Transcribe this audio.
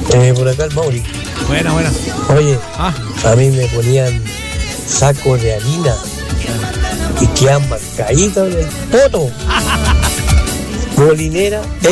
Por acá el Mauri. Buena. Oye, a mí me ponían sacos de harina y quedan marcaditos en el poto. Molinera